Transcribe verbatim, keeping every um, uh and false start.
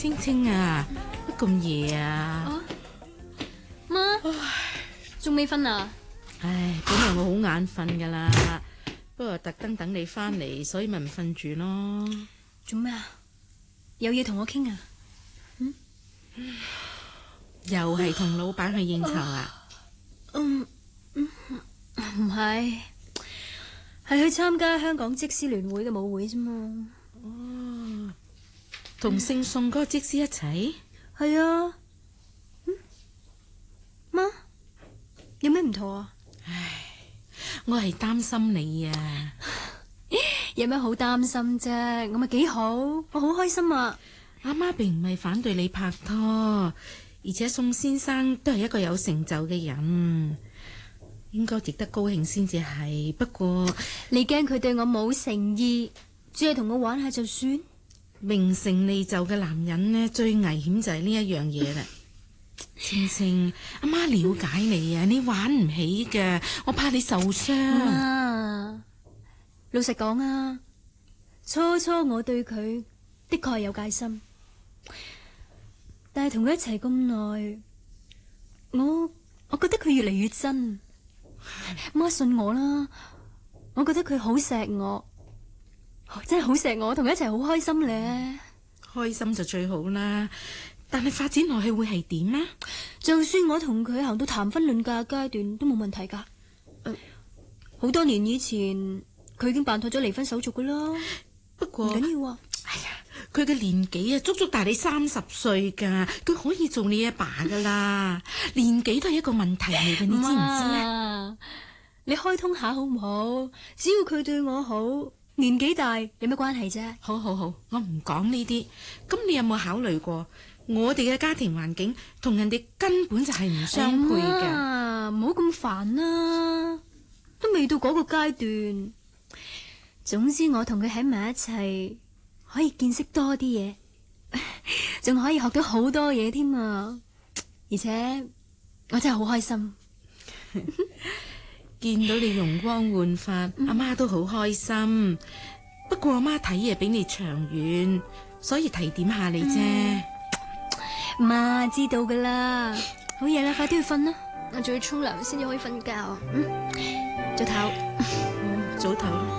青青啊，乜咁夜啊？ 啊，媽，仲未瞓啊？ 唉，本來我好眼瞓噶啦，不過特登等你翻嚟，所以咪唔瞓住咯。 做咩啊？有嘢同我傾啊？ 嗯，又係同老闆去應酬啊？ 嗯，唔係，係去參加香港則師聯會嘅舞會啫嘛。 哦，同姓宋嗰個則師一齊？ 係啊。嗯，媽，有咩唔妥啊？ 唉，我係擔心你啊。 有咩好擔心啫？我咪幾好，我好開心啊！ 阿媽並唔係反對你拍拖，而且宋先生都係一個有成就嘅人，應該值得高興先至係。不過你驚佢對我冇誠意，只係同我玩下就算？ 名成利就嘅男人呢，最危險就係呢一樣嘢啦。青青，阿媽了解你啊，你玩唔起㗎，我怕你受傷。 媽，老實講啊，初初我對佢的確係有戒心，但係同佢一齊咁耐，我我覺得佢越嚟越真。媽信我啦，我覺得佢好錫我，真係好錫我，同佢一齊好開心咧。 開心就最好啦，但係發展落去會係點啊？ 就算我同佢行到談婚論嫁階段都冇問題噶。好、呃、多年以前佢已經辦妥咗離婚手續噶啦。 不過唔緊要啊。 哎呀，佢嘅年紀啊，足足大你三十歲噶，佢可以做你阿爸噶啦。年紀都係一個問題嚟嘅，你知唔知啊？ 你開通下好唔好？只要佢對我好，年紀大有咩關係啫？ 好好好，我唔講呢啲。咁你有冇考慮過，我哋嘅家庭環境同人哋根本就係唔相配嘅。 唔好咁煩啦，都未到嗰個階段。總之我同佢喺埋一齊，可以見識多啲嘢，仲可以學到好多嘢添啊！而且我真係好開心。 見到你容光煥發，阿、嗯、媽都好開心。不過阿媽睇嘢比你長遠，所以提點下你啫。 媽、嗯、知道噶啦，好夜啦，快啲去瞓啦，我仲要沖涼先至可以瞓覺。嗯，早唞。 早唞。